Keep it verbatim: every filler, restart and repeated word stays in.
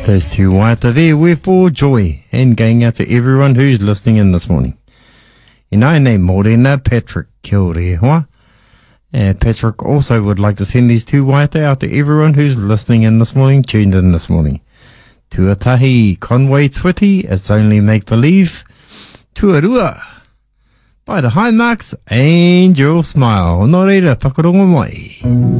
Those two waiata there were for joy and going out to everyone who's listening in this morning. And I name Morena Patrick. Kia ora e hoa. And Patrick also would like to send these two waiata out to everyone who's listening in this morning, tuned in this morning. Tuatahi Conway Twitty, It's Only Make Believe. Tuarua. By the high marks and your smile. Nō reira, whakarongo mai.